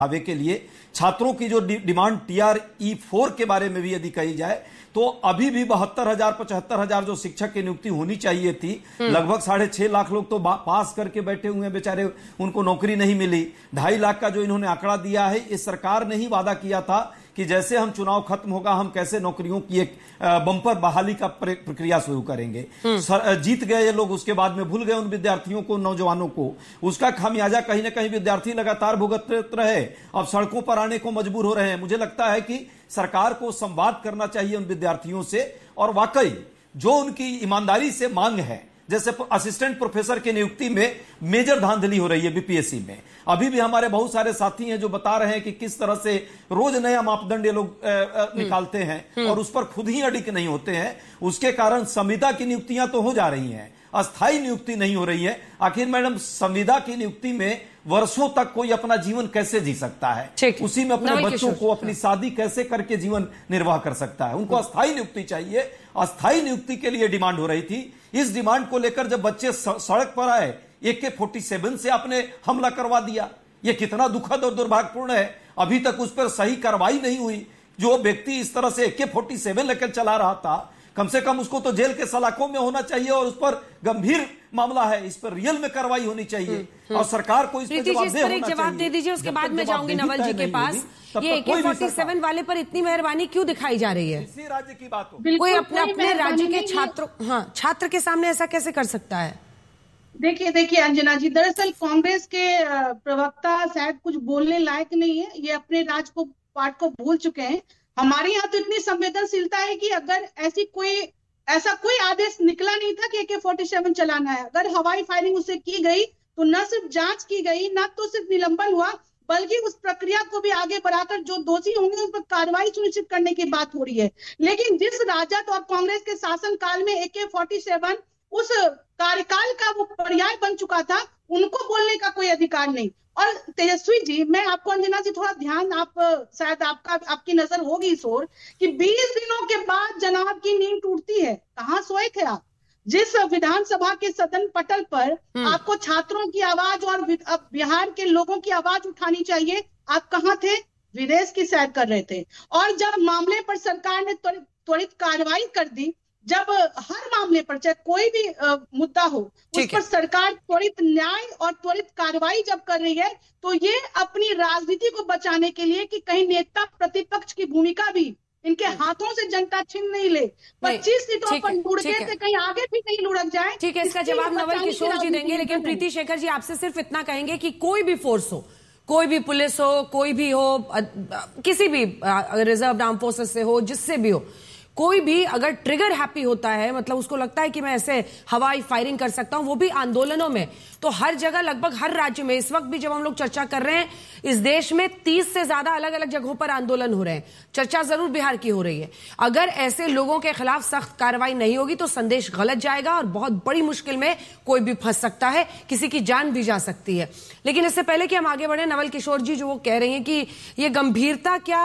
बढ़ावे के लिए छात्रों की जो डिमांड TRE-4 के बारे में भी यदि कही जाए तो अभी भी 72,000 75,000 जो शिक्षक की नियुक्ति होनी चाहिए थी, लगभग 6.5 लाख लोग तो पास करके बैठे हुए हैं बेचारे, उनको नौकरी नहीं मिली। 2.5 लाख का जो इन्होंने आंकड़ा दिया है, इस सरकार ने ही वादा किया था कि जैसे हम चुनाव खत्म होगा हम कैसे नौकरियों की एक बंपर बहाली का प्रक्रिया शुरू करेंगे। जीत गए ये लोग, उसके बाद में भूल गए उन विद्यार्थियों को, नौजवानों को। उसका खामियाजा कहीं ना कहीं विद्यार्थी लगातार भुगतते रहे, अब सड़कों पर आने को मजबूर हो रहे हैं। मुझे लगता है कि सरकार को संवाद करना चाहिए उन विद्यार्थियों से, और वाकई जो उनकी ईमानदारी से मांग है, जैसे असिस्टेंट प्रोफेसर की नियुक्ति में मेजर धांधली हो रही है बीपीएससी में। अभी भी हमारे बहुत सारे साथी हैं जो बता रहे हैं कि किस तरह से रोज नया मापदंड ये लोग निकालते हैं और उस पर खुद ही अडिग नहीं होते हैं। उसके कारण संविदा की नियुक्तियां तो हो जा रही हैं, अस्थायी नियुक्ति नहीं हो रही है। आखिर मैडम, संविदा की नियुक्ति में वर्षों तक कोई अपना जीवन कैसे जी सकता है? उसी में अपने बच्चों को, अपनी शादी कैसे करके जीवन निर्वाह कर सकता है? उनको अस्थायी नियुक्ति चाहिए। अस्थायी नियुक्ति के लिए डिमांड हो रही थी। इस डिमांड को लेकर जब बच्चे सड़क पर आए, AK-47 से आपने हमला करवा दिया। यह कितना दुखद और दुर्भाग्यपूर्ण है। अभी तक उस पर सही कार्रवाई नहीं हुई। जो व्यक्ति इस तरह से AK-47 लेकर चला रहा था, कम से कम उसको तो जेल के सलाखों में होना चाहिए, और उस पर गंभीर मामला है, इस पर रियल में कार्रवाई होनी चाहिए और सरकार को इस पर जवाब दे दीजिए। उसके बाद में जाऊंगी नवल जी के पास। ये AK-47 वाले पर इतनी मेहरबानी क्यों दिखाई जा रही है? किसी राज्य की बात हो, कोई अपने राज्य के छात्र के सामने ऐसा कैसे कर सकता है? देखिए अंजना जी, दरअसल कांग्रेस के प्रवक्ता शायद कुछ बोलने लायक नहीं है। ये अपने राज्य को पार्ट को भूल चुके हैं। हमारे यहाँ तो इतनी संवेदनशीलता है कि अगर ऐसा कोई आदेश निकला नहीं था कि AK-47 चलाना है। अगर हवाई फायरिंग उससे की गई तो न सिर्फ जांच की गई, न तो सिर्फ निलंबन हुआ, बल्कि उस प्रक्रिया को भी आगे बढ़ाकर जो दोषी होंगे उस पर कार्रवाई सुनिश्चित करने की बात हो रही है। लेकिन जिस राजद और कांग्रेस के शासन काल में AK-47 उस कार्यकाल का वो पर्याय बन चुका था, उनको बोलने का कोई अधिकार नहीं। और तेजस्वी जी, मैं आपको अंजना जी थोड़ा ध्यान, आप शायद आपकी नजर होगी इस ओर कि 20 दिनों के बाद जनाब की नींद टूटती है। कहाँ सोए थे आप? जिस विधानसभा के सदन पटल पर आपको छात्रों की आवाज और बिहार के लोगों की आवाज उठानी चाहिए, आप कहाँ थे? विदेश की सैर कर रहे थे। और जब मामले पर सरकार ने त्वरित कार्रवाई कर दी, जब हर मामले पर चाहे कोई भी मुद्दा हो उस पर सरकार त्वरित न्याय और त्वरित कार्रवाई जब कर रही है, तो ये अपनी राजनीति को बचाने के लिए कि कहीं नेता प्रतिपक्ष की भूमिका भी इनके हाथों से जनता छीन नहीं ले, 25 सीटों पर लुढ़के से कहीं आगे भी नहीं लुढ़क जाए। ठीक है, इसका जवाब नवल किशोर जी देंगे। लेकिन प्रीति शेखर जी, आपसे सिर्फ इतना कहेंगे कि कोई भी फोर्स हो, कोई भी पुलिस हो, कोई भी हो, किसी भी रिजर्व आर्म फोर्सेस से हो, जिससे भी हो, कोई भी अगर ट्रिगर हैप्पी होता है, मतलब उसको लगता है कि मैं ऐसे हवाई फायरिंग कर सकता हूं, वो भी आंदोलनों में, तो हर जगह, लगभग हर राज्य में इस वक्त भी जब हम लोग चर्चा कर रहे हैं, इस देश में 30 से ज्यादा अलग अलग जगहों पर आंदोलन हो रहे हैं। चर्चा जरूर बिहार की हो रही है। अगर ऐसे लोगों के खिलाफ सख्त कार्रवाई नहीं होगी तो संदेश गलत जाएगा और बहुत बड़ी मुश्किल में कोई भी फंस सकता है, किसी की जान भी जा सकती है। लेकिन इससे पहले कि हम आगे बढ़े, नवल किशोर जी जो वो कह रहे हैं कि ये गंभीरता क्या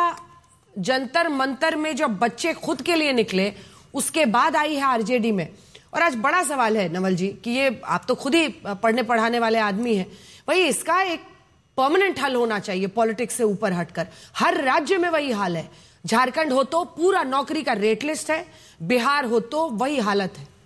जंतर मंतर में जब बच्चे खुद के लिए निकले उसके बाद आई है आरजेडी में? और आज बड़ा सवाल है नवल जी कि ये आप तो खुद ही पढ़ने पढ़ाने वाले आदमी हैं, वही इसका एक परमानेंट हल होना चाहिए पॉलिटिक्स से ऊपर हटकर। हर राज्य में वही हाल है। झारखंड हो तो पूरा नौकरी का रेट लिस्ट है, बिहार हो तो वही हालत है।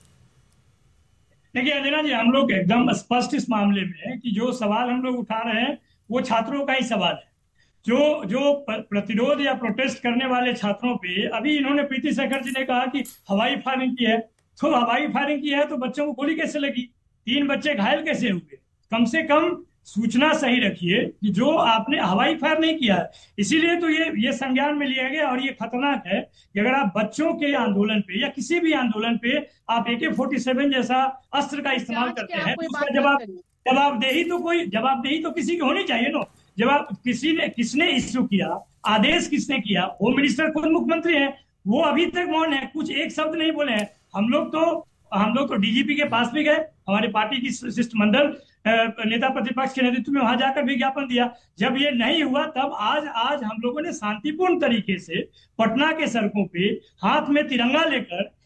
देखिए अंजना जी, हम लोग एकदम स्पष्ट इस मामले में है कि जो सवाल हम लोग उठा रहे हैं वो छात्रों का ही सवाल है। जो प्रतिरोध या प्रोटेस्ट करने वाले छात्रों पे, अभी इन्होंने प्रीति शेखर जी ने कहा कि हवाई फायरिंग की है, तो हवाई फायरिंग की है तो बच्चों को गोली कैसे लगी? 3 बच्चे घायल कैसे हुए? कम से कम सूचना सही रखिए कि जो आपने हवाई फायर नहीं किया है। इसीलिए तो ये संज्ञान में लिया गया। और ये खतरनाक है कि अगर आप बच्चों के आंदोलन पे या किसी भी आंदोलन पे आप AK-47 जैसा अस्त्र का इस्तेमाल करते हैं, तो उसका जवाबदेही तो किसी की होनी चाहिए ना। जवाब किसने इश्यू किया, आदेश किसने किया? होम मिनिस्टर खुद मुख्यमंत्री हैं, वो अभी तक मौन है, कुछ एक शब्द नहीं बोले हैं। हम लोग तो डीजीपी के पास भी गए, हमारे पार्टी की शिष्टमंडल नेता प्रतिपक्ष के नेतृत्व में वहां जाकर भी ज्ञापन दिया। जब ये नहीं हुआ तब आज हम लोगों ने शांतिपूर्ण तरीके से पटना के सड़कों पे हाथ में तिरंगा लेकर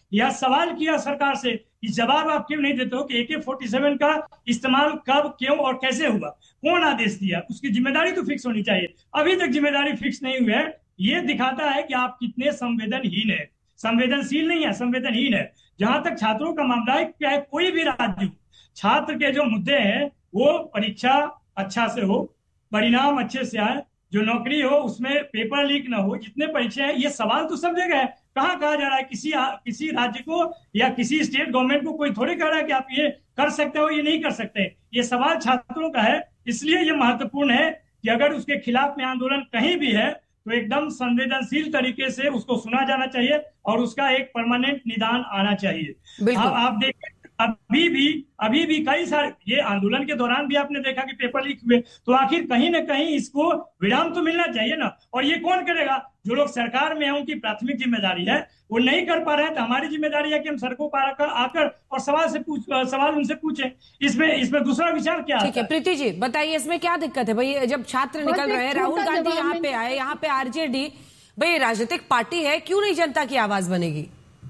यह सवाल किया सरकार से कि जवाब आप क्यों नहीं देते हो कि AK-47 का इस्तेमाल कब, क्यों और कैसे हुआ, कौन आदेश दिया, उसकी जिम्मेदारी तो फिक्स होनी चाहिए। अभी तक जिम्मेदारी फिक्स नहीं हुई है। ये दिखाता है कि आप कितने संवेदनहीन है, संवेदनशील नहीं है, संवेदनहीन है। जहां तक छात्रों का मामला है, चाहे कोई भी राज्य हो, छात्र के जो मुद्दे हैं वो परीक्षा अच्छा से हो, परिणाम अच्छे से आए, जो नौकरी हो उसमें पेपर लीक ना हो, जितने परीक्षे हैं, ये सवाल तो सब जगह है। कहाँ कहा जा रहा है किसी राज्य को या किसी स्टेट गवर्नमेंट को कोई थोड़ी कह रहा है कि आप ये कर सकते हो, ये नहीं कर सकते। ये सवाल छात्रों का है, इसलिए ये महत्वपूर्ण है कि अगर उसके खिलाफ में आंदोलन कहीं भी है तो एकदम संवेदनशील तरीके से उसको सुना जाना चाहिए और उसका एक परमानेंट निदान आना चाहिए। आप देखिए अभी भी कई सारे ये आंदोलन के दौरान भी आपने देखा कि पेपर लीक हुए, तो आखिर कहीं ना कहीं इसको विराम तो मिलना चाहिए ना। और ये कौन करेगा? जो लोग सरकार में हैं उनकी प्राथमिक जिम्मेदारी है, वो नहीं कर पा रहे हैं तो हमारी जिम्मेदारी है कि हम सड़कों पर आकर और सवाल उनसे पूछें। इसमें दूसरा विचार क्या है? ठीक है प्रीति जी बताइए, इसमें क्या दिक्कत है भाई? जब छात्र निकल रहे हैं, राहुल गांधी यहाँ पे आए, यहाँ पे RJD, भाई राजनीतिक पार्टी है, क्यों नहीं जनता की आवाज बनेगी?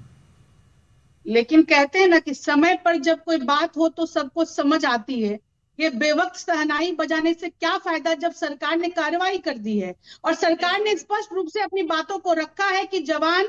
लेकिन कहते हैं ना कि समय पर जब कोई बात हो तो सबको समझ आती है। ये बेवक्त शहनाई बजाने से क्या फायदा जब सरकार ने कार्रवाई कर दी है और सरकार ने स्पष्ट रूप से अपनी बातों को रखा है कि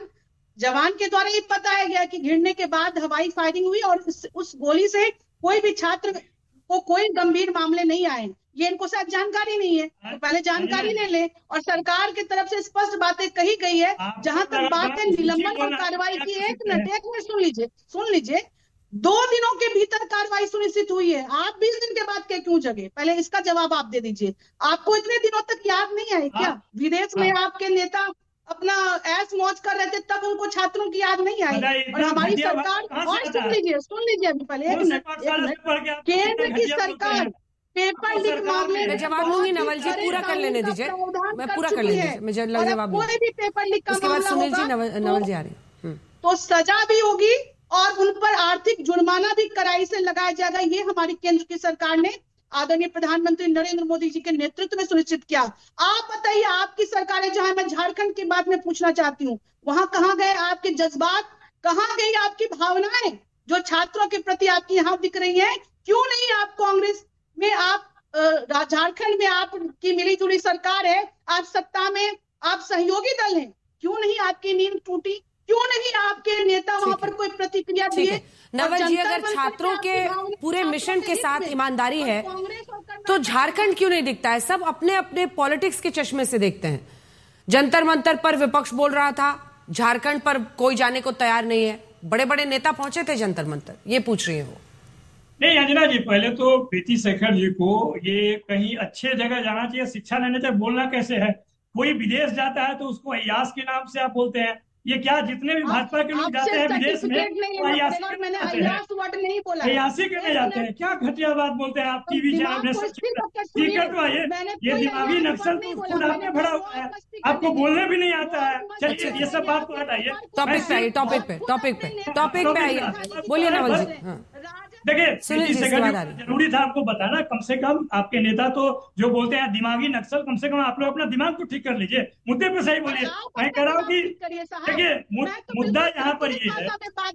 जवान के द्वारा ये बताया गया कि घिरने के बाद हवाई फायरिंग हुई और उस गोली से कोई भी छात्र को कोई गंभीर मामले नहीं आए। ये इनको शायद जानकारी नहीं है, तो पहले जानकारी ले ले। और सरकार की तरफ से स्पष्ट बातें कही गई है। जहां तक बात है निलंबन और कार्रवाई की, एक मिनट सुन लीजिए 2 दिनों के भीतर कार्रवाई सुनिश्चित हुई है। आप 20 दिन के बाद क्यों जगे? पहले इसका जवाब आप दे दीजिए। आपको इतने दिनों तक याद नहीं आए क्या? विदेश में आपके नेता अपना ऐश मौज कर रहे थे, तब उनको छात्रों की याद नहीं आई। और हमारी सरकार, और सुन लीजिए अभी पहले एक मिनट, केंद्र की सरकार पेपर लीक मामले में जवाब दूंगी। नवल जी पूरा कर लेने दीजिए, मैं पूरा कर लेने दीजिए, मैं जवाब कोई भी पेपर लीक का उसके बाद मामला सुनील जी होगा नवल जी आ रही तो सजा भी होगी और उन पर आर्थिक जुर्माना भी कड़ाई से लगाया जाएगा। ये हमारी केंद्र की सरकार ने आदरणीय प्रधानमंत्री नरेंद्र मोदी जी के नेतृत्व में सुनिश्चित किया। आप बताइए, आपकी सरकार है, जहां मैं झारखंड की बात में पूछना चाहती हूँ, वहां कहाँ गए आपके जज्बात, कहाँ गई आपकी भावनाएं जो छात्रों के प्रति आपकी यहाँ दिख रही है? क्यों नहीं आप कांग्रेस में, आप झारखंड में आपकी मिली जुली सरकार है, आप सत्ता में, आप सहयोगी दल हैं, क्यों नहीं आपकी नींद टूटी? क्यों नहीं आपके नेता वहां पर कोई प्रतिक्रिया दिए? नवल जी, अगर छात्रों के पूरे मिशन के साथ ईमानदारी है तो झारखंड क्यों नहीं दिखता है? सब अपने अपने पॉलिटिक्स के चश्मे से देखते हैं। जंतर मंतर पर विपक्ष बोल रहा था, झारखंड पर कोई जाने को तैयार नहीं है। बड़े बड़े नेता पहुंचे थे जंतर मंतर, ये पूछ रही है वो। नहीं अंजना जी, पहले तो प्रीति शेखर जी को ये कहीं अच्छे जगह जाना चाहिए, शिक्षा लेने चाहिए। बोलना कैसे है? कोई विदेश जाता है तो उसको अय्यास के नाम से आप बोलते हैं। ये क्या जितने भी भाजपा के लोग जाते हैं विदेश में, अय्यासी करने जाते हैं। क्या घटिया बात बोलते हैं आप टीवी चैनल में। ठीक तो ये दिमागी नक्सल तो खुद आपने भरा हुआ है, आपको बोलने भी नहीं आता है। चलिए ये सब बात को हटाइए, टॉपिक पे आइए, बोलिए नवल जी। देखिए जरूरी था आपको बताना, कम से कम आपके नेता तो जो बोलते हैं दिमागी नक्सल, कम से कम आप लोग अपना दिमाग को ठीक कर लीजिए, मुद्दे पे सही बोलिए। मैं कह रहा हूँ कि देखिए मुद्दा यहाँ पर ये है,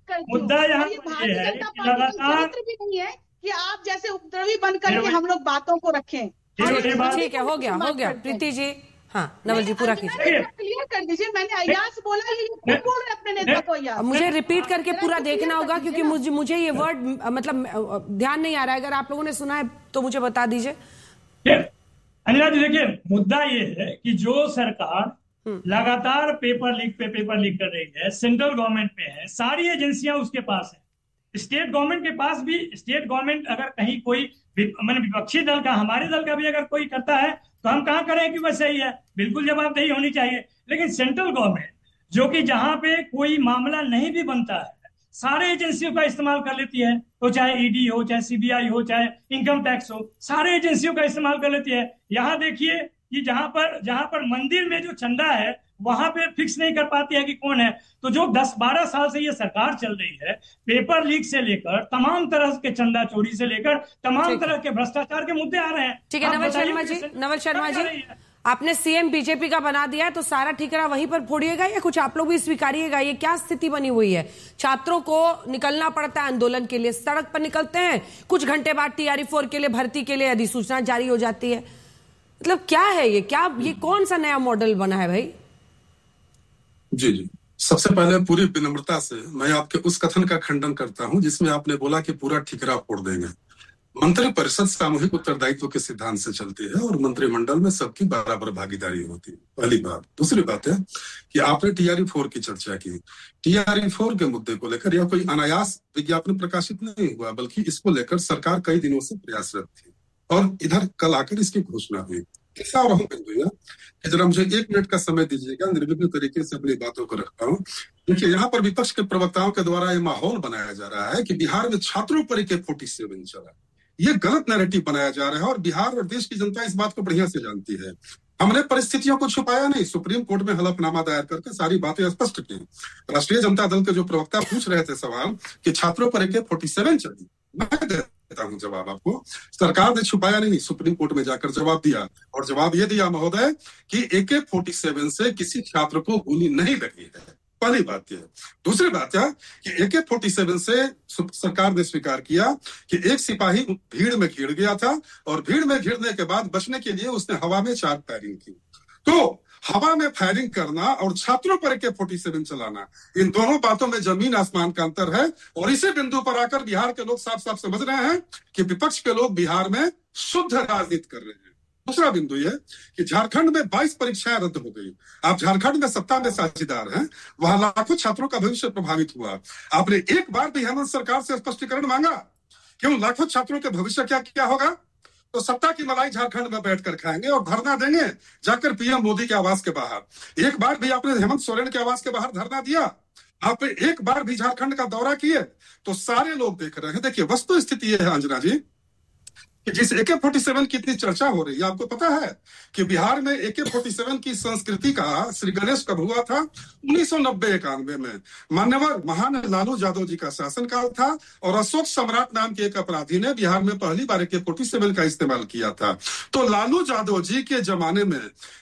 कि लगातार कि आप जैसे उपद्रवी बनकर के हम लोग बातों को रखें। ठीक है, हो गया प्रीति जी। हाँ नवल जी पूरा कीजिए, क्लियर कर दीजिए। मैंने अय्यास बोला, ये क्यों बोल रहे अपने नेता को अय्यास? मुझे रिपीट करके पूरा देखना होगा क्योंकि मुझे ये वर्ड मतलब ध्यान नहीं आ रहा है। अगर आप लोगों ने सुना है तो मुझे बता दीजिए। अंजना जी देखिए, मुद्दा ये है कि जो सरकार लगातार पेपर लीक कर रही है, सेंट्रल गवर्नमेंट में है, सारी एजेंसियां उसके पास है, स्टेट गवर्नमेंट के पास भी। स्टेट गवर्नमेंट अगर कहीं कोई विपक्षी दल का, हमारे दल का भी अगर कोई करता है तो हम कहाँ करें कि वह सही है? बिल्कुल जवाबदेही होनी चाहिए। लेकिन सेंट्रल गवर्नमेंट जो कि जहां पे कोई मामला नहीं भी बनता है, सारे एजेंसियों का इस्तेमाल कर लेती है, तो चाहे ईडी हो, चाहे सीबीआई हो, चाहे इनकम टैक्स हो, सारे एजेंसियों का इस्तेमाल कर लेती है। यहाँ देखिए कि जहां पर मंदिर में जो चंदा है वहां पे फिक्स नहीं कर पाती है कि कौन है। तो जो 10-12 साल से ये सरकार चल रही है, पेपर लीक से लेकर तमाम तरह के चंदा चोरी से लेकर तमाम तरह के भ्रष्टाचार के मुद्दे आ रहे हैं। ठीक है नवल शर्मा जी, आपने सीएम बीजेपी का बना दिया है तो सारा ठिकरा वहीं पर फोड़िएगा या कुछ आप लोग भी स्वीकारिएगा? ये क्या स्थिति बनी हुई है? छात्रों को निकलना पड़ता है आंदोलन के लिए, सड़क पर निकलते हैं, कुछ घंटे बाद TRE-4 के लिए भर्ती के लिए अधिसूचना जारी हो जाती है। मतलब क्या है ये? क्या ये कौन सा नया मॉडल बना है भाई? जी, सबसे पहले पूरी विनम्रता से मैं आपके उस कथन का खंडन करता हूं जिसमें आपने बोला कि पूरा ठिकरा फोड़ देंगे। मंत्रिपरिषद सामूहिक उत्तरदायित्व के सिद्धांत से चलती है और मंत्रिमंडल में सबकी बराबर भागीदारी होती है, पहली बात। दूसरी बात है कि आपने TRE-4 की चर्चा की। TRE-4 के मुद्दे को लेकर यह कोई अनायास विज्ञापन प्रकाशित नहीं हुआ, बल्कि इसको लेकर सरकार कई दिनों से प्रयासरत थी और इधर कल आकर इसकी घोषणा हुई। ऐसा और कि जरा मुझे 1 मिनट का समय दीजिएगा, निर्विघ्न तरीके से अपनी बातों को रखता हूँ। देखिए, यहाँ पर विपक्ष के प्रवक्ताओं के द्वारा ये माहौल बनाया जा रहा है कि बिहार में छात्रों पर AK-47 चला। ये गलत नैरेटिव बनाया जा रहा है और बिहार और देश की जनता इस बात को बढ़िया से जानती है। हमने परिस्थितियों को छुपाया नहीं, सुप्रीम कोर्ट में हलफनामा दायर करके सारी बातें स्पष्ट की। राष्ट्रीय जनता दल के जो प्रवक्ता पूछ रहे थे सवाल कि छात्रों पर AK-47 चली, मैं देता हूं जवाब आपको। सरकार ने छुपाया नहीं, सुप्रीम कोर्ट में जाकर जवाब दिया और जवाब ये दिया महोदय कि AK-47 से किसी छात्र को गोली नहीं लगी है। पहली बात यह। दूसरी बात है कि AK-47 से सरकार ने स्वीकार किया कि एक सिपाही भीड़ में घिर गया था और भीड़ में घिरने के बाद बचने के लिए उसने हवा में 4 फायरिंग की। तो हवा में फायरिंग करना और छात्रों पर AK-47 चलाना, इन दोनों बातों में जमीन आसमान का अंतर है। और इसी बिंदु पर आकर बिहार के लोग साफ साफ समझ रहे हैं कि विपक्ष के लोग बिहार में शुद्ध राजनीति कर रहे हैं। दूसरा बिंदु यह कि झारखंड में 22 परीक्षाएं रद्द हो गई। आप झारखंड में सत्ता में साझेदार हैं, वहां लाखों छात्रों का भविष्य प्रभावित हुआ। आपने एक बार भी हेमंत सरकार से स्पष्टीकरण मांगा? क्यों? लाखों छात्रों के भविष्य क्या होगा? तो सत्ता की मलाई झारखंड में बैठकर खाएंगे और धरना देंगे जाकर PM मोदी के आवास के बाहर। एक बार भी आपने हेमंत सोरेन के आवास के बाहर धरना दिया? आपने एक बार भी झारखंड का दौरा किए? तो सारे लोग देख रहे हैं। देखिए, वस्तु स्थिति यह है अंजना जी कि जिस AK-47 की इतनी चर्चा हो रही है, आपको पता है कि बिहार में AK-47 की संस्कृति का श्री गणेश कब हुआ था? 1990-91 में। मान्यवर महान लालू यादव जी का शासनकाल था और अशोक सम्राट नाम के एक अपराधी ने बिहार में पहली बार AK-47 का इस्तेमाल किया था। तो लालू यादव जी के जमाने में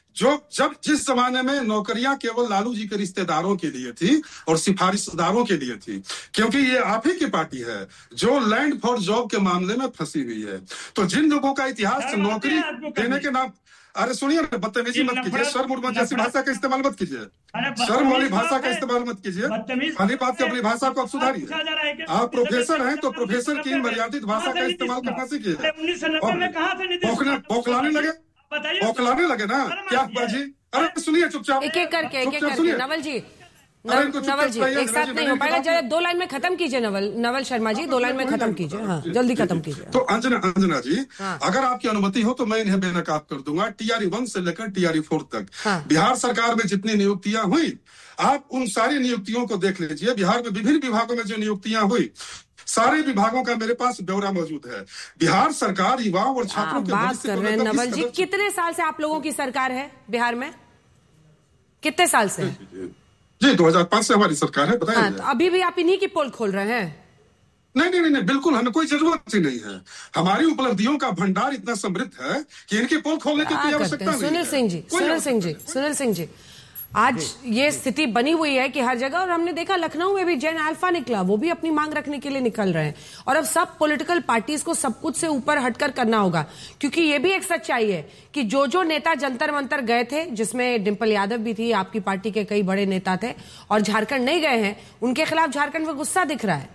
जिस जमाने में नौकरियां केवल लालू जी के रिश्तेदारों के लिए थी और सिफारिशदारों के लिए थी, क्योंकि ये आप ही की पार्टी है जो लैंड फॉर जॉब के मामले में फंसी हुई है। तो जिन लोगों का इतिहास नौकरी देने के नाम, अरे सुनिए, बदतमीजी मत कीजिए, शर्म जैसी भाषा का इस्तेमाल मत कीजिए, शर्म वाली भाषा का इस्तेमाल मत कीजिए। पहली बात की अपनी भाषा को आप सुधारिए। आप प्रोफेसर हैं तो प्रोफेसर की मर्यादित भाषा का इस्तेमाल करना सीखिए। बौखलाने लगे ना क्या बाजी? अरे सुनिए चुपचाप, एक एक करके नवल जी, एक साथ नहीं हो पाएगा। जरा 2 लाइन में खत्म कीजिए नवल शर्मा जी, 2 लाइन में खत्म कीजिए। हाँ, जल्दी खत्म कीजिए। तो अंजना जी, अगर आपकी अनुमति हो तो मैं इन्हें बेनकाब कर दूंगा। TRE-1 से लेकर TRE-4 तक बिहार सरकार में जितनी नियुक्तियां हुई, आप उन सारी नियुक्तियों को देख लीजिए। बिहार में विभिन्न विभागों में जो नियुक्तियां हुई, सारे विभागों का मेरे पास ब्यौरा मौजूद है। बिहार सरकार युवाओं और छात्रों के बात कर रहे हैं नवल जी। कितने साल से आप लोगों की सरकार है बिहार में? कितने साल से? जी 2005 से हमारी सरकार है, बताइए। तो अभी भी आप इन्हीं की पोल खोल रहे हैं? नहीं, बिल्कुल हमें कोई जरूरत ही नहीं है। हमारी उपलब्धियों का भंडार इतना समृद्ध है कि इनकी पोल खोलने की कोई आवश्यकता नहीं। सुनील सिंह जी, आज ये स्थिति बनी हुई है कि हर जगह, और हमने देखा लखनऊ में भी जैन अल्फा निकला, वो भी अपनी मांग रखने के लिए निकल रहे हैं। और अब सब पॉलिटिकल पार्टीज को सब कुछ से ऊपर हटकर करना होगा, क्योंकि ये भी एक सच्चाई है कि जो नेता जंतर मंतर गए थे, जिसमें डिंपल यादव भी थी, आपकी पार्टी के कई बड़े नेता थे, और झारखंड नहीं गए हैं, उनके खिलाफ झारखंड में गुस्सा दिख रहा है।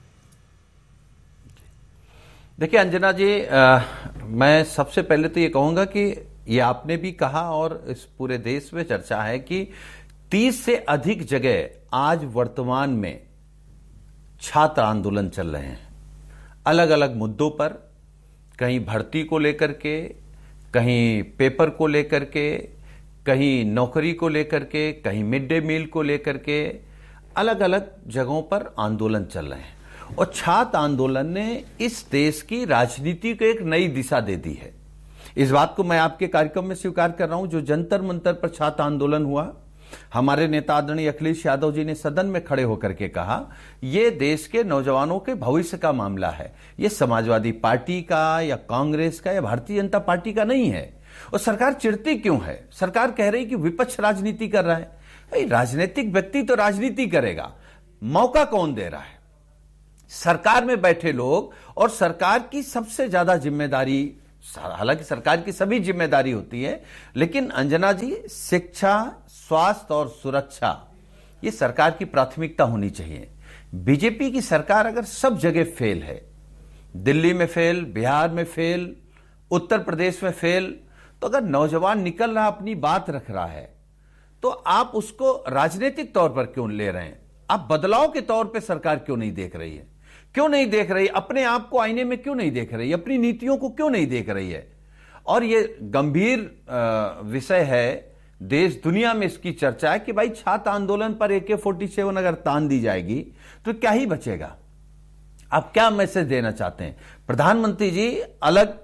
देखिए अंजना जी, मैं सबसे पहले तो ये कहूंगा कि ये आपने भी कहा और इस पूरे देश में चर्चा है कि 30 से अधिक जगह आज वर्तमान में छात्र आंदोलन चल रहे हैं, अलग अलग मुद्दों पर। कहीं भर्ती को लेकर के, कहीं पेपर को लेकर के, कहीं नौकरी को लेकर के, कहीं मिड डे मील को लेकर के, अलग अलग जगहों पर आंदोलन चल रहे हैं। और छात्र आंदोलन ने इस देश की राजनीति को एक नई दिशा दे दी है। इस बात को मैं आपके कार्यक्रम में स्वीकार कर रहा हूं। जो जंतर मंतर पर छात्र आंदोलन हुआ, हमारे नेता आदरणीय अखिलेश यादव जी ने सदन में खड़े होकर के कहा, यह देश के नौजवानों के भविष्य का मामला है, यह समाजवादी पार्टी का या कांग्रेस का या भारतीय जनता पार्टी का नहीं है। और सरकार चिढ़ती क्यों है? सरकार कह रही कि विपक्ष राजनीति कर रहा है। भाई, राजनीतिक व्यक्ति तो राजनीति करेगा, मौका कौन दे रहा है? सरकार में बैठे लोग। और सरकार की सबसे ज्यादा जिम्मेदारी, हालांकि सरकार की सभी जिम्मेदारी होती है, लेकिन अंजना जी, शिक्षा, स्वास्थ्य और सुरक्षा ये सरकार की प्राथमिकता होनी चाहिए। बीजेपी की सरकार अगर सब जगह फेल है, दिल्ली में फेल, बिहार में फेल, उत्तर प्रदेश में फेल, तो अगर नौजवान निकल रहा, अपनी बात रख रहा है, तो आप उसको राजनीतिक तौर पर क्यों ले रहे हैं? आप बदलाव के तौर पर सरकार क्यों नहीं देख रही है? क्यों नहीं देख रही? अपने आप को आईने में क्यों नहीं देख रही? अपनी नीतियों को क्यों नहीं देख रही है? और ये गंभीर विषय है, देश दुनिया में इसकी चर्चा है कि भाई, छात्र आंदोलन पर AK-47 अगर तान दी जाएगी तो क्या ही बचेगा? आप क्या मैसेज देना चाहते हैं? प्रधानमंत्री जी अलग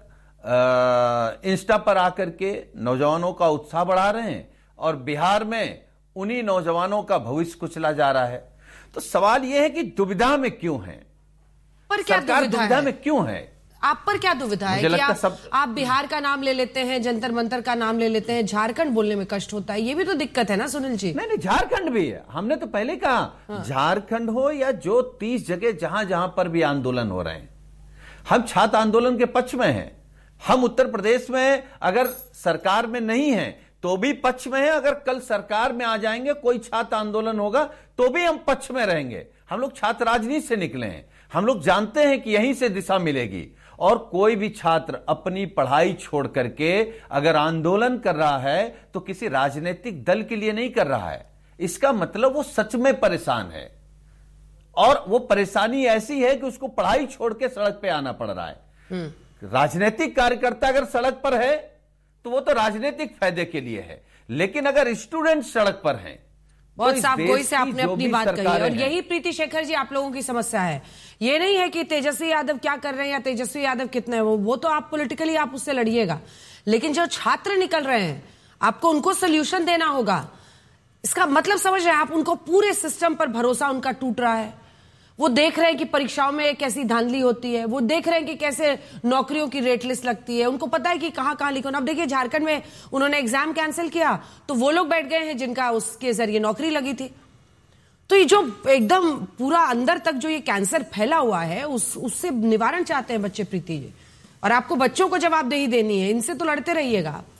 इंस्टा पर आकर के नौजवानों का उत्साह बढ़ा रहे हैं और बिहार में उन्हीं नौजवानों का भविष्य कुचला जा रहा है। तो सवाल यह है कि दुविधा में क्यों है? पर क्या दुविधा में क्यों है? आप पर क्या दुविधा है कि आप बिहार का नाम ले लेते हैं, जंतर मंतर का नाम ले लेते हैं, झारखंड बोलने में कष्ट होता है? ये भी तो दिक्कत है ना सुनील जी। नहीं, झारखंड भी है। हमने तो पहले कहा, झारखंड हो या जो 30 जगह जहां जहां पर भी आंदोलन हो रहे हैं, हम छात्र आंदोलन के पक्ष में हैं। हम उत्तर प्रदेश में अगर सरकार में नहीं है तो भी पक्ष में है। अगर कल सरकार में आ जाएंगे, कोई छात्र आंदोलन होगा तो भी हम पक्ष में रहेंगे। हम लोग छात्र राजनीति से निकले हैं, हम लोग जानते हैं कि यहीं से दिशा मिलेगी। और कोई भी छात्र अपनी पढ़ाई छोड़ करके अगर आंदोलन कर रहा है तो किसी राजनीतिक दल के लिए नहीं कर रहा है। इसका मतलब वो सच में परेशान है, और वो परेशानी ऐसी है कि उसको पढ़ाई छोड़ के सड़क पे आना पड़ रहा है। राजनीतिक कार्यकर्ता अगर सड़क पर है तो वो तो राजनीतिक फायदे के लिए है, लेकिन अगर स्टूडेंट सड़क पर हैं, बहुत साफ गोई से आपने अपनी बात कही। और यही प्रीति शेखर जी आप लोगों की समस्या है। ये नहीं है कि तेजस्वी यादव क्या कर रहे हैं या तेजस्वी यादव कितने हैं, वो तो आप पॉलिटिकली आप उससे लड़िएगा, लेकिन जो छात्र निकल रहे हैं आपको उनको सोल्यूशन देना होगा। इसका मतलब समझ रहे हैं आप? उनको पूरे सिस्टम पर भरोसा उनका टूट रहा है। वो देख रहे हैं कि परीक्षाओं में कैसी धांधली होती है, वो देख रहे हैं कि कैसे नौकरियों की रेट लिस्ट लगती है, उनको पता है कि कहां कहां लिखना। अब देखिए, झारखंड में उन्होंने एग्जाम कैंसिल किया तो वो लोग बैठ गए हैं जिनका उसके जरिए नौकरी लगी थी। तो ये जो एकदम पूरा अंदर तक जो ये कैंसर फैला हुआ है, उससे निवारण चाहते हैं बच्चे, प्रीति जी। और आपको बच्चों को जवाबदेही देनी है, इनसे तो लड़ते रहिएगा आप।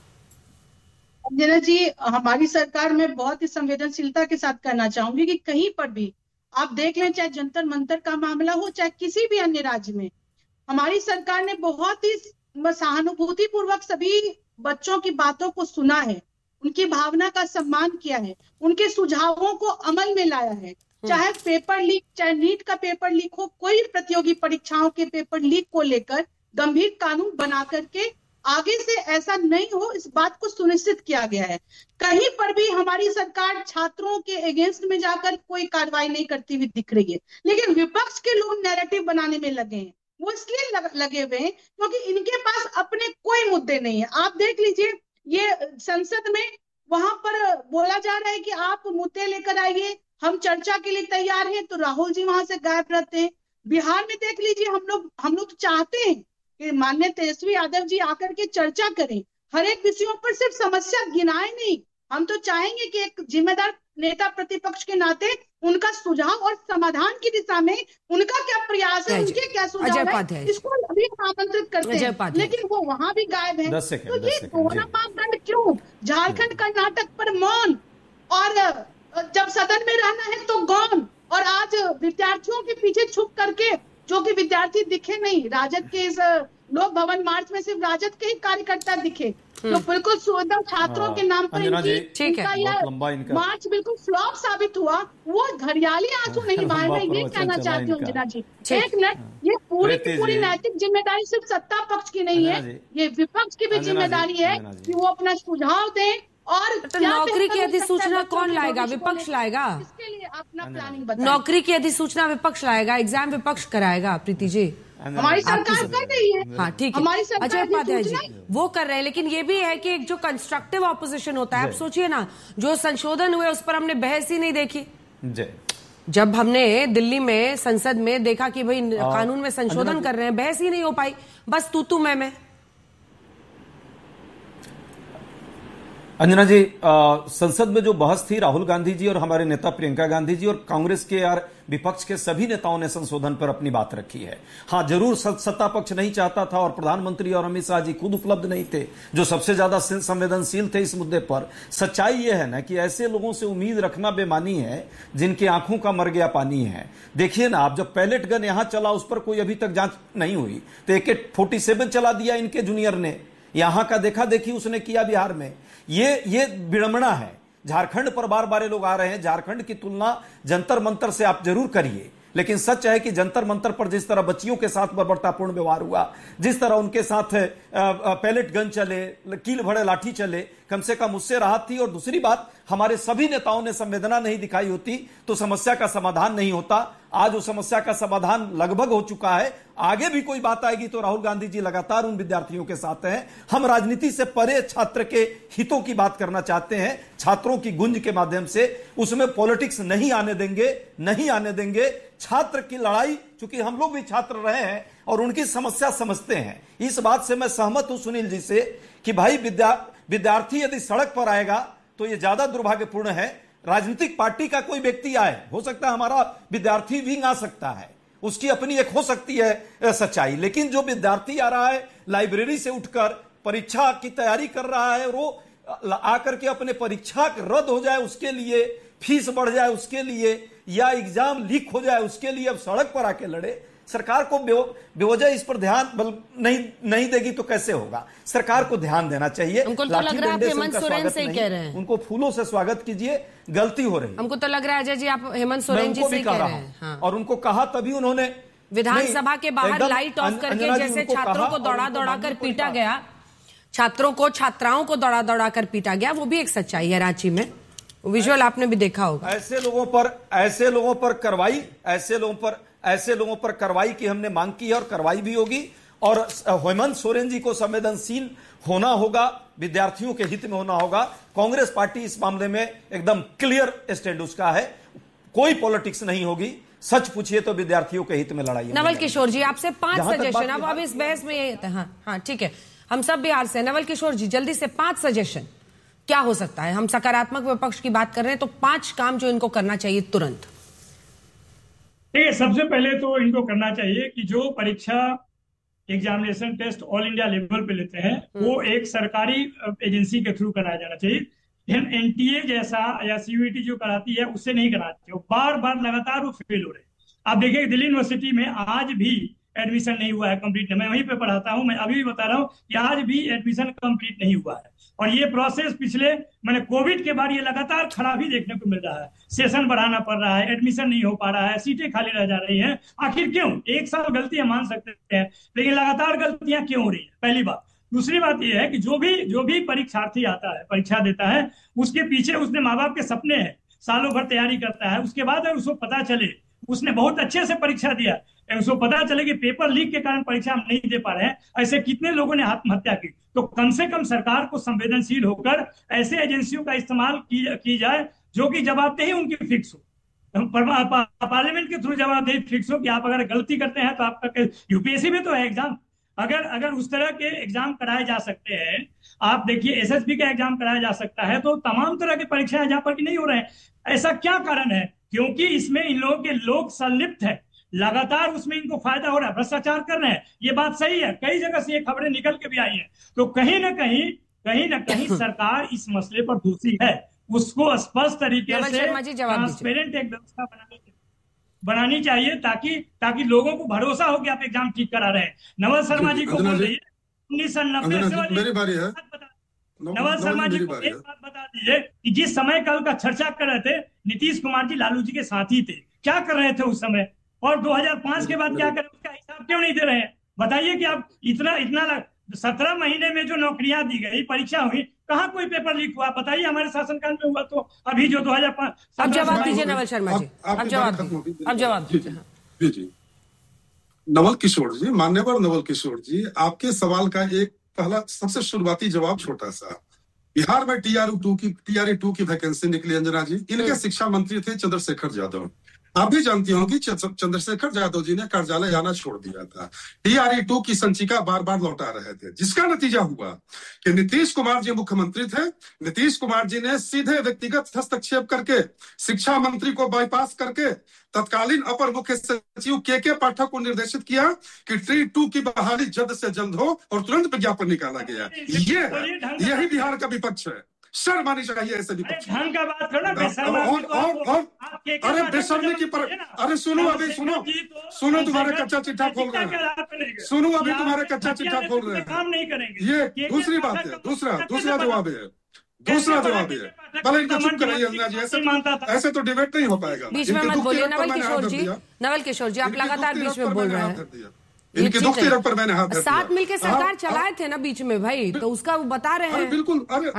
अंजना जी, हमारी सरकार में बहुत ही संवेदनशीलता के साथ कहना चाहूंगी कि कहीं पर भी आप देख लें, चाहे जंतर मंतर का मामला हो, चाहे किसी भी अन्य राज्य में, हमारी सरकार ने बहुत ही सहानुभूति पूर्वक सभी बच्चों की बातों को सुना है, उनकी भावना का सम्मान किया है, उनके सुझावों को अमल में लाया है। चाहे पेपर लीक, चाहे नीट का पेपर लीक हो, कोई प्रतियोगी परीक्षाओं के पेपर लीक को लेकर गंभीर कानून बना करके आगे से ऐसा नहीं हो, इस बात को सुनिश्चित किया गया है। कहीं पर भी हमारी सरकार छात्रों के अगेंस्ट में जाकर कोई कार्रवाई नहीं करती हुई दिख रही है। लेकिन विपक्ष के लोग नैरेटिव बनाने में लगे हैं। वो इसलिए लगे हुए हैं क्योंकि इनके पास अपने कोई मुद्दे नहीं है। आप देख लीजिए, ये संसद में वहां पर बोला जा रहा है कि आप मुद्दे लेकर आइए, हम चर्चा के लिए तैयार हैं, तो राहुल जी वहां से गायब रहते हैं। बिहार में देख लीजिए, हम लोग चाहते हैं कि माननीय तेजस्वी यादव जी आकर के चर्चा करें, हर एक विषयों पर सिर्फ समस्या गिनाए नहीं। हम तो चाहेंगे कि एक जिम्मेदार नेता प्रतिपक्ष के नाते उनका सुझाव और समाधान की दिशा में उनका क्या प्रयास है, उनके क्या सुझाव है, इसको अभी आमंत्रित करते हैं, लेकिन वो वहां भी गायब है। तो ये दोहरा मापदंड क्यों? झारखंड कर्नाटक पर मौन, और जब सदन में रहना है तो गौन, और आज विद्यार्थियों के पीछे छुप करके, जो कि विद्यार्थी दिखे नहीं, राजद के इस लोक भवन मार्च में सिर्फ राजद के ही कार्यकर्ता दिखे, तो बिल्कुल एकदम छात्रों के नाम पर इनका यह मार्च बिल्कुल फ्लॉप साबित हुआ। वो घड़ियाली आंसू नहीं बहाए। मैं ये कहना चाहती हूँ अंजना जी, एक मिनट, ये पूरी की पूरी नैतिक जिम्मेदारी सिर्फ सत्ता पक्ष की नहीं है, ये विपक्ष की भी जिम्मेदारी है कि वो अपना सुझाव दें। और तो नौकरी की अधिसूचना कौन लाएगा? विपक्ष लाएगा। इसके लिए अपना प्लानिंग बताएं। नौकरी की अधिसूचना विपक्ष लाएगा, एग्जाम विपक्ष कराएगा। प्रीति जी, हमारी सरकार कर रही है। हाँ ठीक है, अजय उपाध्याय जी वो कर रहे हैं, लेकिन ये भी है कि एक जो कंस्ट्रक्टिव ऑपोजिशन होता है, आप सोचिए ना, जो संशोधन हुए उस पर हमने बहस ही नहीं देखी। जब हमने दिल्ली में संसद में देखा कि भाई कानून में संशोधन कर रहे हैं, बहस ही नहीं हो पाई, बस तू मैं। अंजना जी, संसद में जो बहस थी, राहुल गांधी जी और हमारे नेता प्रियंका गांधी जी और कांग्रेस के और विपक्ष के सभी नेताओं ने संशोधन पर अपनी बात रखी है। हाँ, जरूर सत्ता पक्ष नहीं चाहता था और प्रधानमंत्री और अमित शाह जी खुद उपलब्ध नहीं थे, जो सबसे ज्यादा संवेदनशील थे इस मुद्दे पर। सच्चाई यह है ना कि ऐसे लोगों से उम्मीद रखना बेमानी है जिनकी आंखों का मर गया पानी है। देखिए ना, आप जब पैलेट गन यहां चला उस पर कोई अभी तक जांच नहीं हुई, तो AK-47 चला दिया इनके जूनियर ने, यहां का देखा देखी उसने किया बिहार में। ये विडंबना है। झारखंड पर बार बार लोग आ रहे हैं, झारखंड की तुलना जंतर मंतर से आप जरूर करिए, लेकिन सच है कि जंतर मंतर पर जिस तरह बच्चियों के साथ बर्बरतापूर्ण व्यवहार हुआ, जिस तरह उनके साथ पैलेट गन चले, कील भरे लाठी चले, कम से कम उससे राहत थी। और दूसरी बात, हमारे सभी नेताओं ने संवेदना नहीं दिखाई होती तो समस्या का समाधान नहीं होता। आज उस समस्या का समाधान लगभग हो चुका है। आगे भी कोई बात आएगी तो राहुल गांधी जी लगातार उन विद्यार्थियों के साथ हैं। हम राजनीति से परे छात्र के हितों की बात करना चाहते हैं, छात्रों की गुंज के माध्यम से। उसमें पॉलिटिक्स नहीं आने देंगे। छात्र की लड़ाई, चूंकि हम लोग भी छात्र रहे हैं और उनकी समस्या समझते हैं, इस बात से मैं सहमत हूं सुनील जी से कि भाई विद्यार्थी यदि सड़क पर आएगा तो यह ज्यादा दुर्भाग्यपूर्ण है। राजनीतिक पार्टी का कोई व्यक्ति आए, हो सकता है हमारा विद्यार्थी विंग आ सकता है, उसकी अपनी एक हो सकती है सच्चाई, लेकिन जो विद्यार्थी आ रहा है लाइब्रेरी से उठकर परीक्षा की तैयारी कर रहा है, वो आकर के अपने परीक्षा रद्द हो जाए उसके लिए, फीस बढ़ जाए उसके लिए, या एग्जाम लीक हो जाए उसके लिए अब सड़क पर आके लड़े। सरकार को बेवजह इस पर ध्यान नहीं देगी तो कैसे होगा? सरकार को ध्यान देना चाहिए। हमको तो लग रहा है आप हेमंत सोरेन से ही कह रहे हैं, उनको फूलों से स्वागत कीजिए, गलती हो रही है। हमको तो लग रहा है अजय जी आप हेमंत सोरेन जी से ही कह रहे हैं। हाँ। और उनको कहा तभी उन्होंने विधानसभा के बाहर लाइट ऑफ करके जैसे छात्रों को दौड़ा कर पीटा गया, छात्रों को छात्राओं को दौड़ा कर पीटा गया, वो भी एक सच्चाई है रांची में। विजुअल आपने भी देखा होगा। ऐसे लोगों पर कार्रवाई की हमने मांग की है और कार्रवाई भी होगी। और हेमंत सोरेन जी को संवेदनशील होना होगा, विद्यार्थियों के हित में होना होगा। कांग्रेस पार्टी इस मामले में एकदम क्लियर स्टैंड उसका है, कोई पॉलिटिक्स नहीं होगी। सच पूछिए तो विद्यार्थियों के हित में लड़ाई। नवल किशोर जी, आपसे 5 सजेशन। अब इस बहस में ये हाँ ठीक है, हम सब बिहार से। नवल किशोर जी, जल्दी से 5 सजेशन क्या हो सकता है? हम सकारात्मक विपक्ष की बात कर रहे हैं, तो 5 काम जो इनको करना चाहिए तुरंत। देखिए, सबसे पहले तो इनको करना चाहिए कि जो परीक्षा examination test all India level पे लेते हैं वो एक सरकारी एजेंसी के थ्रू कराया जाना चाहिए। NTA जैसा या CUET जो कराती है उससे नहीं कराना चाहिए। बार बार लगातार वो फेल हो रहे हैं। आप देखिए दिल्ली यूनिवर्सिटी में आज भी एडमिशन नहीं हुआ है कंप्लीट। मैं वहीं पे पढ़ाता हूं, मैं अभी भी बता रहा हूं कि आज भी एडमिशन कंप्लीट नहीं हुआ है। और ये प्रोसेस पिछले मैंने कोविड के बाद ये लगातार खराबी देखने को मिल रहा है। सेशन बढ़ाना पड़ रहा है, एडमिशन नहीं हो पा रहा है, सीटें खाली रह जा रही हैं। आखिर क्यों? एक साल गलतियां मान सकते हैं, लेकिन लगातार गलतियां क्यों हो रही है? पहली बात। दूसरी बात यह है कि जो भी परीक्षार्थी आता है, परीक्षा देता है, उसके पीछे उसने माँ बाप के सपने हैं, सालों भर तैयारी करता है, उसके बाद उसको पता चले उसने बहुत अच्छे से परीक्षा दिया, उसको पता चले कि पेपर लीक के कारण परीक्षा हम नहीं दे पा रहे हैं, ऐसे कितने लोगों ने आत्महत्या की। तो कम से कम सरकार को संवेदनशील होकर ऐसे एजेंसियों का इस्तेमाल की जाए जो कि जवाबदेही उनकी फिक्स हो, पार्लियामेंट के थ्रू जवाबदेही फिक्स हो कि आप अगर गलती करते हैं तो आपका UPSC में तो है एग्जाम, अगर उस तरह के एग्जाम कराए जा सकते हैं। आप देखिए SSB का एग्जाम कराया जा सकता है, तो तमाम तरह की परीक्षाएं जहां पर की नहीं हो रहे हैं। ऐसा क्या कारण है? क्योंकि इसमें इन लोगों के लोग संलिप्त है, लगातार उसमें इनको फायदा हो रहा है, भ्रष्टाचार कर रहे हैं। ये बात सही है, कई जगह से ये खबरें निकल के भी आई हैं। तो कहीं ना कहीं सरकार इस मसले पर दोषी है। उसको स्पष्ट तरीके से ट्रांसपेरेंट एक व्यवस्था बनानी चाहिए ताकि लोगों को भरोसा हो कि आप एग्जाम ठीक करा रहे हैं। नवल शर्मा जी को बोल रही 1990 मेरी बारी है। नवल शर्मा जी को एक बात बता दीजिए कि जिस समय कल का चर्चा कर रहे थे, नीतीश कुमार जी लालू जी के साथी थे, क्या कर रहे थे उस समय? और 2005 के बाद क्या करें, उसका हिसाब क्यों नहीं दे रहे हैं? बताइए कि आप इतना 17 महीने में जो नौकरियां दी गई, परीक्षा हुई, कहाँ कोई पेपर लीक हुआ? बताइए हमारे शासनकाल में हुआ तो अभी जो 2005। अब जवाब दीजिए नवल शर्मा जी, अब जवाब दीजिए। जी नवल किशोर जी, मान्यवर नवल किशोर जी, आपके सवाल का एक पहला सबसे शुरुआती जवाब छोटा सा। बिहार में TRE 2 की वैकेंसी निकली अंजना जी, इनके शिक्षा मंत्री थे चंद्रशेखर यादव। आप भी जानती होंगी चंद्रशेखर यादव जी ने कार्यालय आना छोड़ दिया था। TRE-2 की संचिका बार बार लौटा रहे थे, जिसका नतीजा हुआ कि नीतीश कुमार जी मुख्यमंत्री थे। नीतीश कुमार जी ने सीधे व्यक्तिगत हस्तक्षेप करके, शिक्षा मंत्री को बाईपास करके तत्कालीन अपर मुख्य सचिव के पाठक को निर्देशित किया कि TRE-2 की बहाली जल्द से जल्द हो और तुरंत विज्ञापन निकाला गया। यही बिहार का विपक्ष है। शर्म आनी चाहिए ऐसे विपक्ष। ढंग का बात करो ना, और अरे बेशर्मी की पर, अरे सुनो अभी, सुनो तुम्हारे कच्चा चिट्ठा खोल रहे हैं, सुनो अभी तुम्हारे कच्चा चिट्ठा खोल रहे हैं। काम नहीं करेंगे। ये दूसरी बात है, दूसरा जवाब है, भले इनको चुप कराइए अंजना जी, ऐसे तो डिबेट नहीं हो पाएगा। बीच में मत बोलिए नवल किशोर जी, आप लगातार बीच में बोल रहे हैं। इनकी दुख की रग पर मैंने हाथ साथ मिलकर सरकार चलाए थे ना बीच में भाई, तो उसका वो बता रहे हैं। बिल्कुल, अरे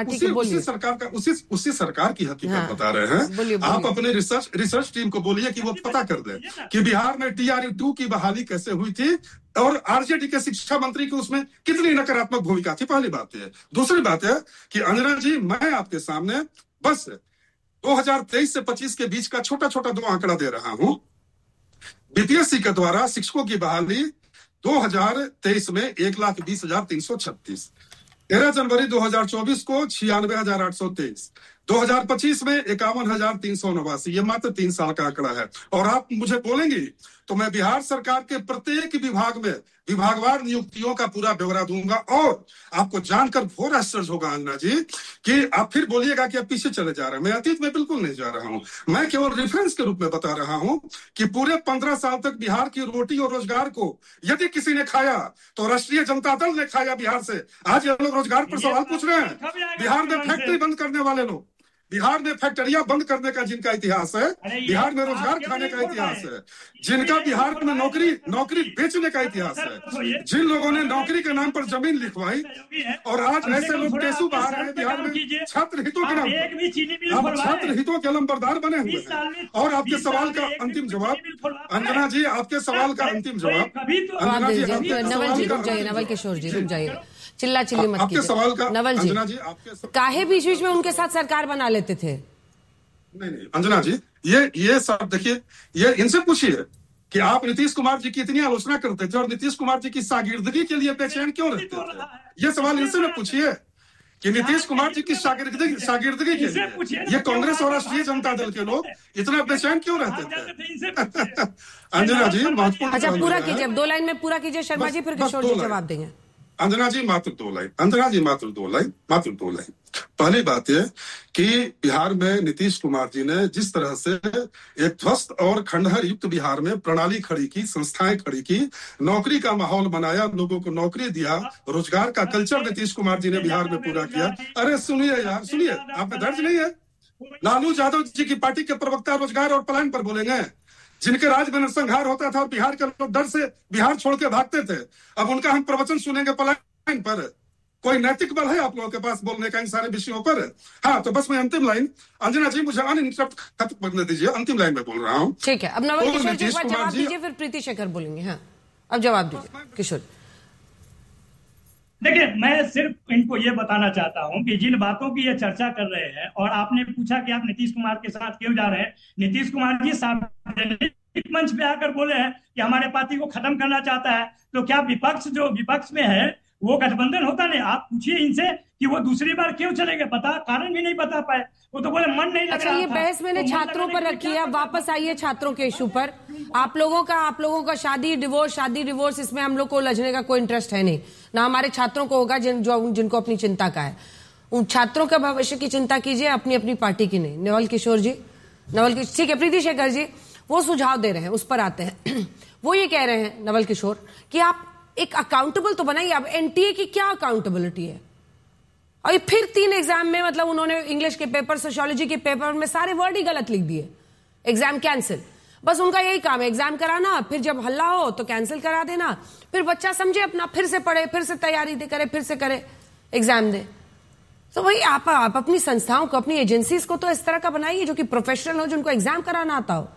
उसी सरकार की हकीकत बता रहे हैं। आप अपने रिसर्च टीम को बोलिए कि वो पता कर दे कि बिहार में TRE-2 की बहाली कैसे हुई थी और RJD के शिक्षा मंत्री की उसमें कितनी नकारात्मक भूमिका थी। पहली बात है। दूसरी बात है कि अंजना जी, मैं आपके सामने बस 2023 से 25 के बीच का छोटा छोटा 2 आंकड़ा दे रहा हूं। BPSC के द्वारा शिक्षकों की बहाली 2023 में 1,20,336, 13 जनवरी 2024 को 96,823, 2025 में 51,389। ये मात्र 3 साल का आंकड़ा है। और आप मुझे बोलेंगी तो मैं बिहार सरकार के प्रत्येक विभाग में विभागवार नियुक्तियों का पूरा ब्यौरा दूंगा। और आपको जानकर घोर आश्चर्य होगा अंजना जी कि आप फिर बोलिएगा कि आप पीछे चले जा रहे हैं। मैं अतीत में बिल्कुल नहीं जा रहा हूं। मैं केवल रेफरेंस के रूप में बता रहा हूं कि पूरे 15 साल तक बिहार की रोटी और रोजगार को यदि किसी ने खाया तो राष्ट्रीय जनता दल ने खाया बिहार से। आज ये लोग रोजगार पर सवाल पूछ रहे हैं। बिहार में फैक्ट्री बंद करने वाले लोग, बिहार में फैक्ट्रियां बंद करने का जिनका इतिहास है, बिहार में रोजगार खाने का इतिहास है, जिनका बिहार में नौकरी बेचने का इतिहास है, जिन लोगों ने नौकरी के नाम पर जमीन लिखवाई, और आज ऐसे लोग टेसू बाहर हैं बिहार में छात्र हितों के नाम पर। आप छात्र हितों के लंबरदार बने हुए हैं। और आपके सवाल का अंतिम जवाब, अंजना जी, आपके सवाल का अंतिम जवाब, अंजना जी, नवल किशोर जी रुक जाइए, चिल्ला चिल्ली मत कीजिए। सवाल का नवल जी, काहे बीच बीच में उनके साथ सरकार बना लेते थे? नहीं अंजना जी, ये सब देखिए, ये इनसे पूछिए कि आप नीतीश कुमार जी की इतनी आलोचना करते थे और नीतीश कुमार जी की शागिर्दगी के लिए बेचैन क्यों रहते थे? ये सवाल इनसे न पूछिए कि नीतीश कुमार जी की शागिर्दगी के लिए ये कांग्रेस और राष्ट्रीय जनता दल के लोग इतना बेचैन क्यों रहते थे? अंजना जी महत्वपूर्ण। अच्छा पूरा कीजिए, 2 लाइन में पूरा कीजिए शर्मा जी, फिर किशोर जी जवाब देंगे। अंजना जी मात्र 2 लाइन। पहली बात यह कि बिहार में नीतीश कुमार जी ने जिस तरह से एक ध्वस्त और खंडहर युक्त बिहार में प्रणाली खड़ी की, संस्थाएं खड़ी की, नौकरी का माहौल बनाया, लोगों को नौकरी दिया, रोजगार का कल्चर नीतीश कुमार जी ने बिहार में पूरा किया। अरे सुनिए यार, सुनिए, आप में दर्ज नहीं है? लालू यादव जी की पार्टी के प्रवक्ता रोजगार और पलायन पर बोलेंगे, जिनके राज में नरसंहार होता था और बिहार के लोग डर से बिहार छोड़ के भागते थे। अब उनका हम प्रवचन सुनेंगे पलायन पर। कोई नैतिक बल है आप लोगों के पास बोलने का इन सारे विषयों पर? हाँ, तो बस मैं अंतिम लाइन, अंजना जी मुझे अनइंटरप्ट खत्म करने दीजिए, अंतिम लाइन में बोल रहा हूँ। ठीक है, अब नवल किशोर जी जवाब दीजिए, फिर प्रीति शेखर बोलेंगे। हाँ, अब जवाब दीजिए किशोर। देखिए, मैं सिर्फ इनको ये बताना चाहता हूं कि जिन बातों की ये चर्चा कर रहे हैं, और आपने पूछा कि आप नीतीश कुमार के साथ क्यों जा रहे हैं, नीतीश कुमार जी सार्वजनिक मंच पे आकर बोले हैं कि हमारे पार्टी को खत्म करना चाहता है, तो क्या विपक्ष में है वो गठबंधन होता नहीं? आप पूछिए इनसे कि वो दूसरी बार क्यों चले गए, पता कारण भी नहीं बता पाए, वो तो बोले मन नहीं लग अच्छा, रहा ये था। बहस मैंने छात्रों पर रखी है, वापस आइए छात्रों के इशू पर। आप लोगों का शादी डिवोर्स इसमें हम लोग को उलझने का कोई इंटरेस्ट है नहीं, ना हमारे छात्रों को होगा जिनको अपनी चिंता का है। उन छात्रों के भविष्य की चिंता कीजिए, अपनी अपनी पार्टी की नहीं। नवल किशोर जी, ठीक है, प्रीति शेखर जी वो सुझाव दे रहे हैं, उस पर आते हैं। वो ये कह रहे हैं नवल किशोर कि आप एक अकाउंटेबल तो बनाइए। अब एनटीए की क्या अकाउंटेबिलिटी है? और फिर 3 एग्जाम में, मतलब उन्होंने इंग्लिश के पेपर, सोशियोलॉजी के पेपर में सारे वर्ड ही गलत लिख दिए, एग्जाम कैंसिल। बस उनका यही काम है, एग्जाम कराना, फिर जब हल्ला हो तो कैंसिल करा देना, फिर बच्चा समझे अपना, फिर से पढ़े, फिर से तैयारी करे, फिर से करे, एग्जाम दे। तो भाई आप अपनी संस्थाओं को, अपनी एजेंसीज को तो इस तरह का बनाइए जो कि प्रोफेशनल हो, जिनको एग्जाम कराना आता हो।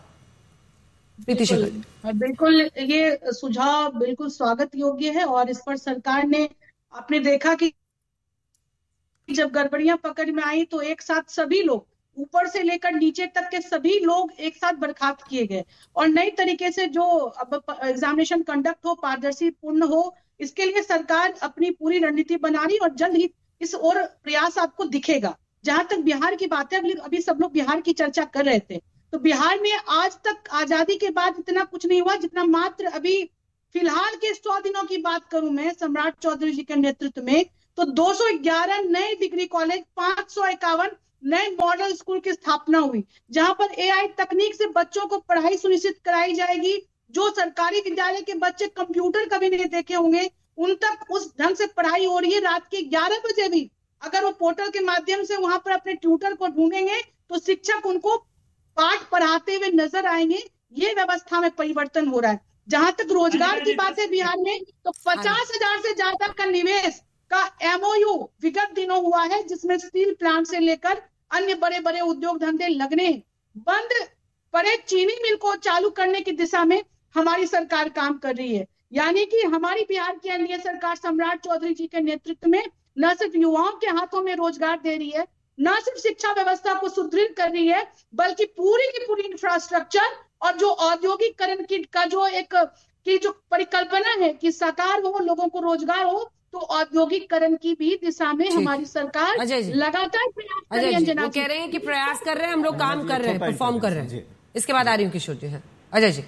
बिल्कुल, ये सुझाव बिल्कुल स्वागत योग्य है। और इस पर सरकार ने, आपने देखा कि जब गड़बड़ियां पकड़ में आई तो एक साथ सभी लोग ऊपर से लेकर नीचे तक के सभी लोग एक साथ बर्खास्त किए गए और नई तरीके से जो अब एग्जामिनेशन कंडक्ट हो, पारदर्शी पूर्ण हो, इसके लिए सरकार अपनी पूरी रणनीति बना रही और जल्द ही इस और प्रयास आपको दिखेगा। जहां तक बिहार की बात है, अभी सब लोग बिहार की चर्चा कर रहे थे, तो बिहार में आज तक आजादी के बाद इतना कुछ नहीं हुआ जितना मात्र अभी फिलहाल के 100 दिनों की बात करूं मैं सम्राट चौधरी जी के नेतृत्व में, तो 211 नए डिग्री कॉलेज, 551 नए मॉडल स्कूल की स्थापना हुई, जहां पर AI तकनीक से बच्चों को पढ़ाई सुनिश्चित कराई जाएगी। जो सरकारी विद्यालय के बच्चे कंप्यूटर कभी नहीं देखे होंगे, उन तक उस ढंग से पढ़ाई हो रही है। रात के 11 बजे भी अगर वो पोर्टल के माध्यम से वहां पर अपने ट्यूटर को ढूंढेंगे तो शिक्षक उनको पाठ पढ़ाते हुए नजर आएंगे। ये व्यवस्था में परिवर्तन हो रहा है। जहां तक रोजगार की बात है बिहार में, तो 50,000 से ज्यादा का निवेश का MOU विगत दिनों हुआ है, जिसमें स्टील प्लांट से लेकर अन्य बड़े बड़े उद्योग धंधे लगने, बंद पड़े चीनी मिल को चालू करने की दिशा में हमारी सरकार काम कर रही है। यानी कि हमारी बिहार की एनडीए सरकार सम्राट चौधरी जी के नेतृत्व में न सिर्फ युवाओं के हाथों में रोजगार दे रही है, न सिर्फ शिक्षा व्यवस्था को सुदृढ़ कर रही है, बल्कि पूरी की पूरी इंफ्रास्ट्रक्चर और जो औद्योगिकरण का जो परिकल्पना है कि साकार हो, लोगों को रोजगार हो, तो औद्योगिकरण की भी दिशा में हमारी सरकार लगातार प्रयास कर रही है। वो कह रहे हैं कि प्रयास कर रहे हैं, हम लोग काम कर रहे हैं, परफॉर्म कर रहे हैं। इसके बाद आ रही हूँ किशोर जी। है अजय जी।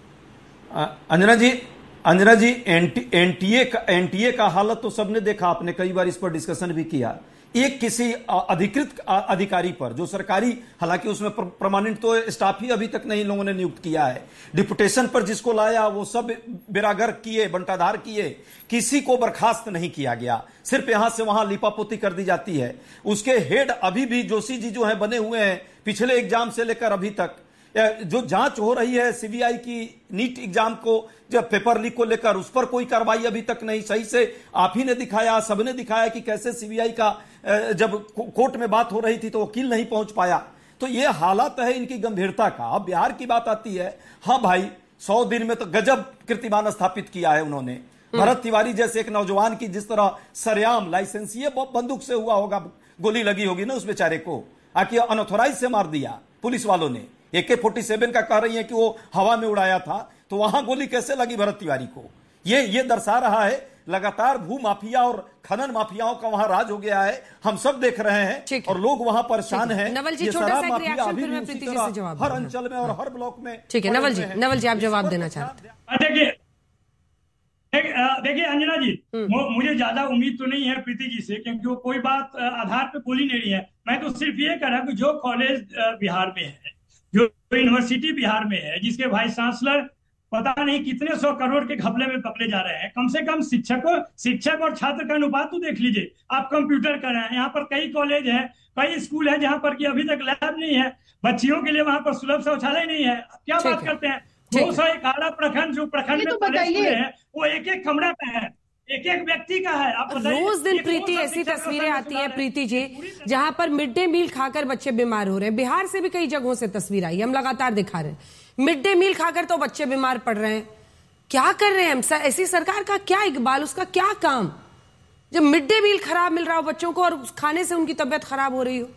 अंजना जी, एनटीए का हालत तो सबने देखा, आपने कई बार इस पर डिस्कशन भी किया। एक किसी अधिकृत अधिकारी पर, जो सरकारी, हालांकि उसमें परमानेंट तो स्टाफ ही अभी तक नहीं लोगों ने नियुक्त किया है, डिप्यूटेशन पर जिसको लाया वो सब बेरागर किए, बंटाधार किए, किसी को बर्खास्त नहीं किया गया, सिर्फ यहां से वहां लिपापोती कर दी जाती है। उसके हेड अभी भी जोशी जी जो है बने हुए हैं, पिछले एग्जाम से लेकर अभी तक जो जांच हो रही है सीबीआई की नीट एग्जाम को, जब पेपर लीक को लेकर, उस पर कोई कार्रवाई अभी तक नहीं। सही से आप ही ने दिखाया, सबने दिखाया कि कैसे सीबीआई का जब कोर्ट में बात हो रही थी तो वकील नहीं पहुंच पाया। तो ये हालात है इनकी गंभीरता का। अब बिहार की बात आती है, हाँ भाई 100 दिन में तो गजब कीर्तिमान स्थापित किया है उन्होंने। भरत तिवारी जैसे एक नौजवान की जिस तरह सरेआम लाइसेंसिए बंदूक से हुआ होगा, गोली लगी होगी ना उस बेचारे को, आके अनऑथोराइज से मार दिया पुलिस वालों ने। AK-47 का कह रही है कि वो हवा में उड़ाया था, तो वहां गोली कैसे लगी भरत तिवारी को? ये दर्शा रहा है लगातार भू माफिया और खनन माफियाओं का वहां राज हो गया है। हम सब देख रहे हैं और लोग वहां परेशान हैं। नवल जी, छोटा सा एक रिएक्शन फिर मैं प्रीति जी से जवाब हर अंचल में और हर ब्लॉक में। ठीक है नवल जी आप जवाब देना चाहते हैं? देखिए अंजना जी, मुझे ज्यादा उम्मीद तो नहीं है प्रीति जी से, क्योंकि वो कोई बात आधार पे बोली नहीं रही है। मैं तो सिर्फ ये कह रहा हूँ कि जो कॉलेज बिहार में है, जो यूनिवर्सिटी बिहार में है, जिसके वाइस चांसलर पता नहीं कितने 100 करोड़ के घपले में पकड़े जा रहे हैं, कम से कम शिक्षक और छात्र का अनुपात तो देख लीजिए। आप कंप्यूटर कर रहे हैं, यहाँ पर कई कॉलेज हैं, कई स्कूल हैं जहां पर कि अभी तक लैब नहीं है, बच्चियों के लिए वहां पर सुलभ शौचालय नहीं है। क्या बात करते हैं? 211 प्रखंड, जो प्रखंड में कॉलेज हैं वो एक कमरा पे है, एक व्यक्ति का है। आप रोज दिन प्रीति ऐसी तस्वीरें आती है प्रीति जी, जहां पर मिड डे मील खाकर बच्चे बीमार हो रहे हैं। बिहार से भी कई जगहों से तस्वीर आई, हम लगातार दिखा रहे हैं। मिड डे मील खाकर तो बच्चे बीमार पड़ रहे हैं। क्या कर रहे हैं हम? ऐसी सरकार का क्या इकबाल, उसका क्या काम, जब मिड डे मील खराब मिल रहा हो बच्चों को और उस खाने से उनकी तबियत खराब हो रही हो?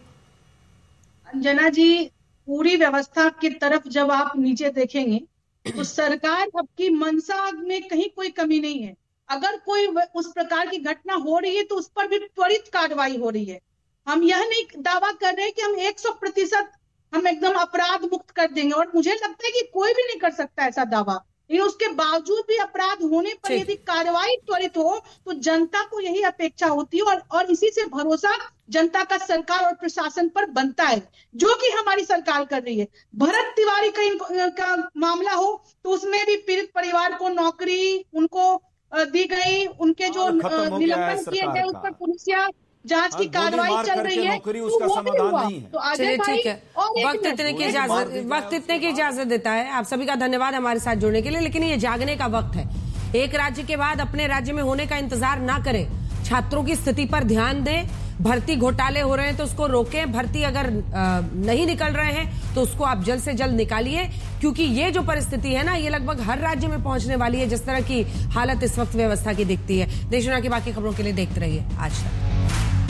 अंजना जी, पूरी व्यवस्था की तरफ जब आप नीचे देखेंगे तो सरकार सबकी मंशा में कहीं कोई कमी नहीं है। अगर कोई उस प्रकार की घटना हो रही है तो उस पर भी त्वरित कार्रवाई हो रही है। हम यह नहीं दावा कर रहे कि हम 100% हम एकदम अपराध मुक्त कर देंगे, और मुझे लगता है कि कोई भी नहीं कर सकता ऐसा दावा। लेकिन उसके बावजूद भी अपराध होने पर यदि कार्रवाई त्वरित हो तो जनता को यही अपेक्षा होती है, और इसी से भरोसा जनता का सरकार और प्रशासन पर बनता है, जो कि हमारी सरकार कर रही है। भरत तिवारी का मामला हो तो उसमें भी पीड़ित परिवार को नौकरी उनको दी गई, उनके जो निलंबन किए गए उस पर पुलिसिया जांच की कार्रवाई चल रही है, तो वो भी हुआ। तो चलिए ठीक है, वक्त इतने की इजाजत देता है। आप सभी का धन्यवाद हमारे साथ जुड़ने के लिए। लेकिन ये जागने का वक्त है। एक राज्य के बाद अपने राज्य में होने का इंतजार ना करें, छात्रों की स्थिति पर ध्यान दें। भर्ती घोटाले हो रहे हैं तो उसको रोकें, भर्ती अगर नहीं निकल रहे हैं तो उसको आप जल्द से जल्द निकालिए, क्योंकि ये जो परिस्थिति है ना, ये लगभग हर राज्य में पहुंचने वाली है, जिस तरह की हालत इस वक्त व्यवस्था की दिखती है। देश दुनिया की बाकी खबरों के लिए देखते रहिए आज तक।